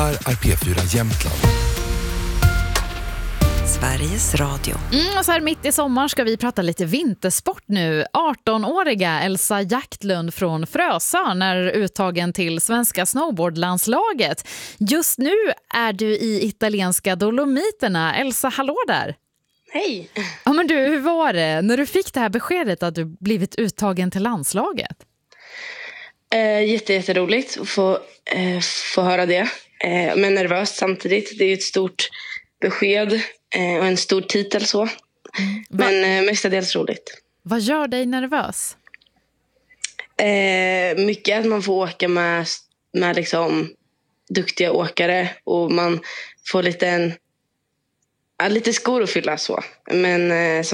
här är P4 Jämtland. Sveriges Radio. Och så här mitt i sommaren ska vi prata lite vintersport nu. 18-åriga Elsa Jaktlund från Frösön är uttagen till svenska snowboardlandslaget. Just nu är du i italienska Dolomiterna. Elsa, hallå där! Hej! Ja, men du, hur var det när du fick det här beskedet att du blivit uttagen till landslaget? Jätteroligt att få höra det. Men nervöst samtidigt. Det är ju ett stort besked och en stor titel så. Men mestadels roligt. Vad gör dig nervös? Mycket att man får åka med liksom duktiga åkare. Och man får lite skor att fylla så. Men